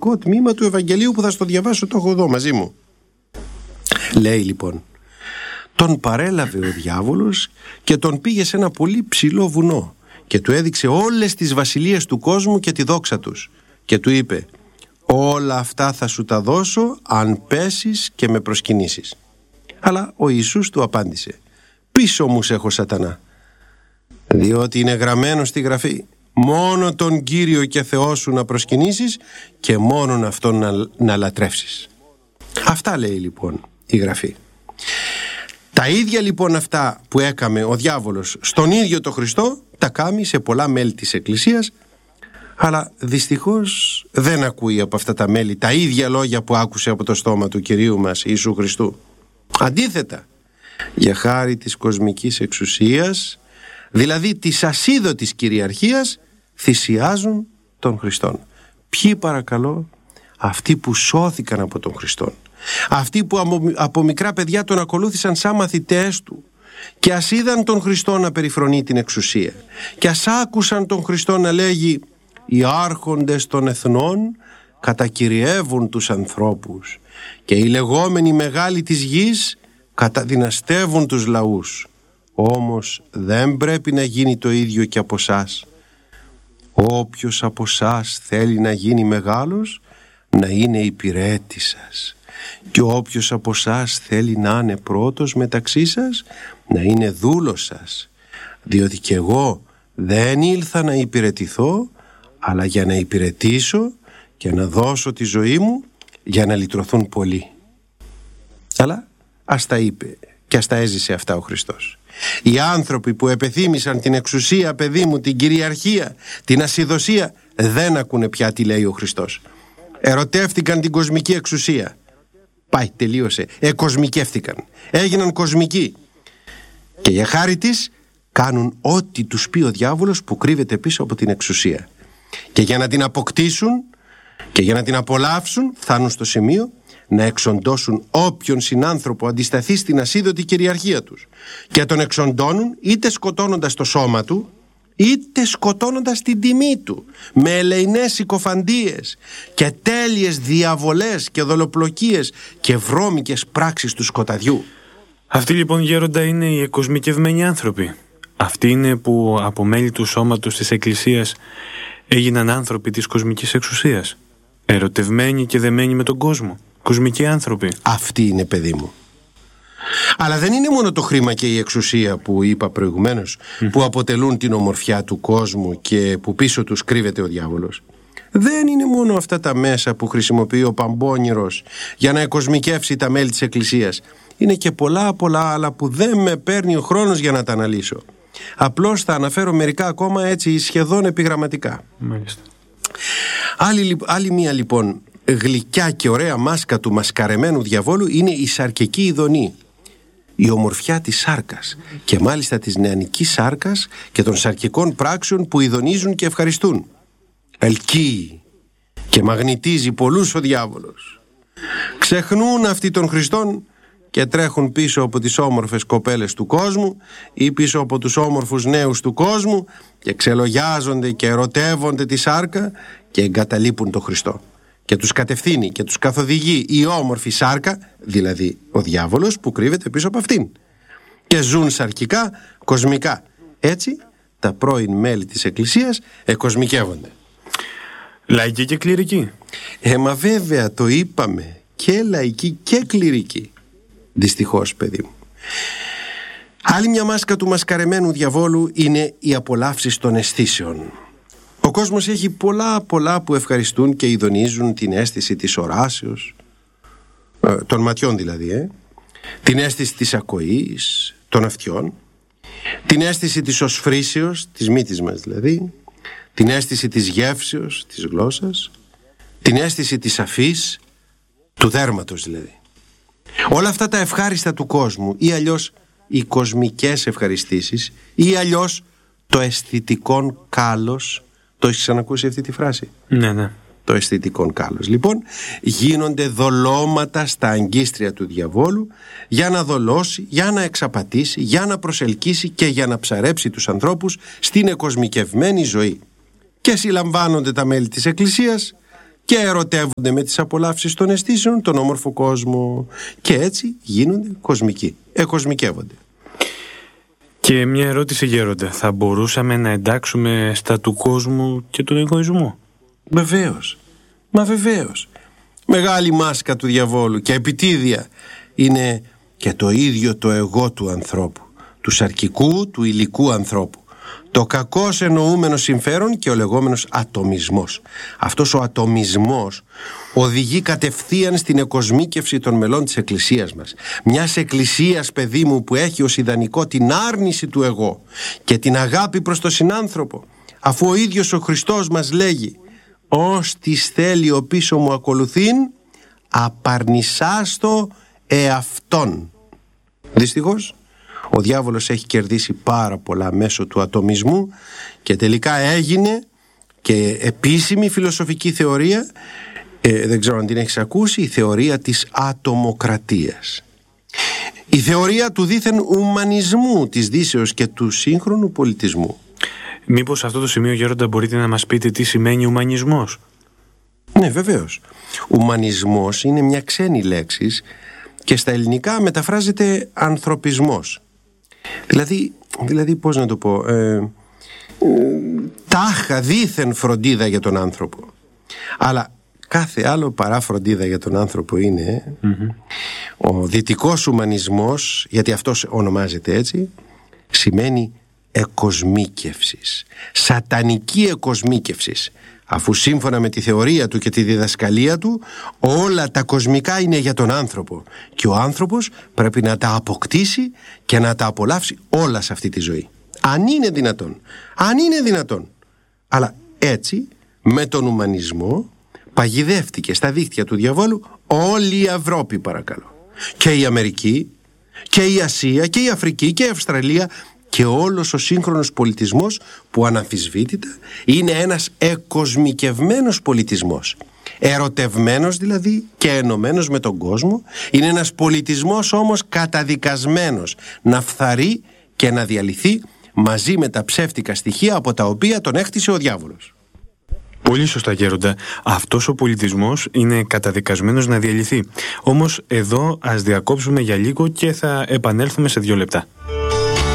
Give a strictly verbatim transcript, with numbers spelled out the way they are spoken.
βασικό τμήμα του Ευαγγελίου που θα στο διαβάσω, το έχω εδώ μαζί μου. Λέει λοιπόν: τον παρέλαβε ο διάβολος και τον πήγε σε ένα πολύ ψηλό βουνό και του έδειξε όλες τις βασιλείες του κόσμου και τη δόξα τους και του είπε: όλα αυτά θα σου τα δώσω αν πέσεις και με προσκυνήσεις. Αλλά ο Ιησούς του απάντησε: πίσω μου σ' έχω, Σατανά, διότι είναι γραμμένο στη Γραφή, μόνο τον Κύριο και Θεό σου να προσκυνήσεις και μόνον Αυτόν να, να λατρεύσεις. Αυτά λέει λοιπόν η Γραφή. Τα ίδια λοιπόν αυτά που έκαμε ο διάβολος στον ίδιο το Χριστό, τα κάμει σε πολλά μέλη της Εκκλησίας, αλλά δυστυχώς δεν ακούει από αυτά τα μέλη τα ίδια λόγια που άκουσε από το στόμα του Κυρίου μας Ιησού Χριστού. Αντίθετα, για χάρη της κοσμικής εξουσίας, δηλαδή της ασίδωτης κυριαρχίας, θυσιάζουν τον Χριστόν. Ποιοι παρακαλώ? Αυτοί που σώθηκαν από τον Χριστόν, αυτοί που από μικρά παιδιά τον ακολούθησαν σαν μαθητές του και ας είδαν τον Χριστό να περιφρονεί την εξουσία και ας άκουσαν τον Χριστό να λέγει: οι άρχοντες των εθνών κατακυριεύουν τους ανθρώπους και οι λεγόμενοι μεγάλοι της γης καταδυναστεύουν τους λαούς. Όμως δεν πρέπει να γίνει το ίδιο και από σας. Όποιος από σας θέλει να γίνει μεγάλος, να είναι υπηρέτης σας, και όποιος από σας θέλει να είναι πρώτος μεταξύ σας, να είναι δούλος σας, διότι και εγώ δεν ήλθα να υπηρετηθώ, αλλά για να υπηρετήσω και να δώσω τη ζωή μου για να λυτρωθούν πολλοί. Αλλά ας τα είπε και ας τα έζησε αυτά ο Χριστός. Οι άνθρωποι που επεθύμησαν την εξουσία, παιδί μου, την κυριαρχία, την ασυδοσία, δεν ακούνε πια τι λέει ο Χριστός. Ερωτεύτηκαν την κοσμική εξουσία. Πάει, τελείωσε. Εκοσμικεύτηκαν. Έγιναν κοσμικοί. Και για χάρη της κάνουν ό,τι τους πει ο διάβολος που κρύβεται πίσω από την εξουσία. Και για να την αποκτήσουν και για να την απολαύσουν, φτάνουν στο σημείο να εξοντώσουν όποιον συνάνθρωπο αντισταθεί στην ασίδωτη κυριαρχία τους. Και τον εξοντώνουν είτε σκοτώνοντας το σώμα του, είτε σκοτώνοντας την τιμή του, με ελεηνές συκοφαντίες και τέλειες διαβολές και δολοπλοκίες και βρώμικες πράξεις του σκοταδιού. Αυτοί λοιπόν, γέροντα, είναι οι εκοσμικευμένοι άνθρωποι. Αυτοί είναι που από μέλη του σώματος της Εκκλησίας έγιναν άνθρωποι της κοσμικής εξουσίας, ερωτευμένοι και δεμένοι με τον κόσμο, κοσμικοί άνθρωποι. Αυτοί είναι, παιδί μου. Αλλά δεν είναι μόνο το χρήμα και η εξουσία που είπα προηγουμένως mm. που αποτελούν την ομορφιά του κόσμου και που πίσω τους κρύβεται ο διάβολος. Δεν είναι μόνο αυτά τα μέσα που χρησιμοποιεί ο Παμπώνηρος για να εκοσμικεύσει τα μέλη της Εκκλησίας. Είναι και πολλά πολλά άλλα που δεν με παίρνει ο χρόνος για να τα αναλύσω. Απλώς θα αναφέρω μερικά ακόμα έτσι σχεδόν επιγραμματικά. Μάλιστα. Άλλη, άλλη μία λοιπόν γλυκιά και ωραία μάσκα του μασκαρεμένου διαβόλου είναι η σαρκική ειδονή, η ομορφιά της σάρκας, και μάλιστα της νεανικής σάρκας και των σαρκικών πράξεων που ειδονίζουν και ευχαριστούν. Ελκύει και μαγνητίζει πολλούς ο διάβολος. Ξεχνούν αυτοί των Χριστών και τρέχουν πίσω από τις όμορφες κοπέλες του κόσμου ή πίσω από τους όμορφους νέους του κόσμου και ξελογιάζονται και ερωτεύονται τη σάρκα και εγκαταλείπουν τον Χριστό. Και τους κατευθύνει και τους καθοδηγεί η όμορφη σάρκα, δηλαδή ο διάβολος που κρύβεται πίσω από αυτήν. Και ζουν σαρκικά, κοσμικά. Έτσι τα πρώην μέλη της Εκκλησίας εκοσμικεύονται. Λαϊκοί και κληρικοί. Ε, μα βέβαια το είπαμε, και λαϊκοί και κληρικοί. Δυστυχώς, παιδί μου. Άλλη μια μάσκα του μασκαρεμένου διαβόλου είναι οι απολαύσεις των αισθήσεων. Ο κόσμος έχει πολλά πολλά που ευχαριστούν και ειδονίζουν την αίσθηση της οράσεως, ε, των ματιών δηλαδή, ε, την αίσθηση της ακοής, των αυτιών, την αίσθηση της οσφρήσεως, της μύτης μας δηλαδή, την αίσθηση της γεύσεως, της γλώσσας, την αίσθηση της αφής, του δέρματος δηλαδή. Όλα αυτά τα ευχάριστα του κόσμου, ή αλλιώς οι κοσμικές ευχαριστήσεις, ή αλλιώς το αισθητικόν κάλος. Το έχεις ξανακούσει αυτή τη φράση? Ναι, ναι. Το αισθητικόν κάλος. Λοιπόν, γίνονται δολώματα στα αγκίστρια του διαβόλου για να δολώσει, για να εξαπατήσει, για να προσελκύσει και για να ψαρέψει τους ανθρώπους στην εκοσμικευμένη ζωή. Και συλλαμβάνονται τα μέλη της Εκκλησίας και ερωτεύονται με τις απολαύσεις των αισθήσεων τον όμορφο κόσμο και έτσι γίνονται κοσμικοί, εκοσμικεύονται. Και μια ερώτηση, γέροντα, θα μπορούσαμε να εντάξουμε στα του κόσμου και τον εγωισμό? Βεβαίως, μα βεβαίως. Μεγάλη μάσκα του διαβόλου και επιτίδια είναι και το ίδιο το εγώ του ανθρώπου, του σαρκικού, του υλικού ανθρώπου. Το κακώς εννοούμενο συμφέρον και ο λεγόμενος ατομισμός. Αυτός ο ατομισμός οδηγεί κατευθείαν στην εκοσμίκευση των μελών της Εκκλησίας μας. Μιας Εκκλησίας, παιδί μου, που έχει ως ιδανικό την άρνηση του εγώ και την αγάπη προς τον συνάνθρωπο, αφού ο ίδιος ο Χριστός μας λέγει «Ως της θέλει ο πίσω μου ακολουθήν, απαρνησάστο εαυτόν». Δυστυχώς ο διάβολος έχει κερδίσει πάρα πολλά μέσω του ατομισμού και τελικά έγινε και επίσημη φιλοσοφική θεωρία, ε, δεν ξέρω αν την έχεις ακούσει, η θεωρία της ατομοκρατίας. Η θεωρία του δίθεν ουμανισμού της Δύσεως και του σύγχρονου πολιτισμού. Μήπως σε αυτό το σημείο, γέροντα, μπορείτε να μας πείτε τι σημαίνει ουμανισμός? Ναι, βεβαίως. Ουμανισμός είναι μια ξένη λέξη και στα ελληνικά μεταφράζεται ανθρωπισμός. Δηλαδή, δηλαδή πώς να το πω, ε, ε, τάχα δίθεν φροντίδα για τον άνθρωπο. Αλλά κάθε άλλο παρά φροντίδα για τον άνθρωπο είναι mm-hmm. ο δυτικός ουμανισμός, γιατί αυτός ονομάζεται έτσι, σημαίνει εκοσμίκευσης, σατανική εκοσμίκευσης, αφού σύμφωνα με τη θεωρία του και τη διδασκαλία του όλα τα κοσμικά είναι για τον άνθρωπο και ο άνθρωπος πρέπει να τα αποκτήσει και να τα απολαύσει όλα σε αυτή τη ζωή, αν είναι δυνατόν, αν είναι δυνατόν. Αλλά έτσι με τον ουμανισμό παγιδεύτηκε στα δίχτυα του διαβόλου όλη η Ευρώπη, παρακαλώ, και η Αμερική και η Ασία και η Αφρική και η Αυστραλία και όλος ο σύγχρονος πολιτισμός που αναμφισβήτητα είναι ένας εκοσμικευμένος πολιτισμός, ερωτευμένος δηλαδή και ενωμένος με τον κόσμο. Είναι ένας πολιτισμός όμως καταδικασμένος να φθαρεί και να διαλυθεί μαζί με τα ψεύτικα στοιχεία από τα οποία τον έχτισε ο διάβολος. Πολύ σωστά, γέροντα. Αυτός ο πολιτισμός είναι καταδικασμένος να διαλυθεί. Όμως εδώ ας διακόψουμε για λίγο και θα επανέλθουμε σε δύο λεπτά.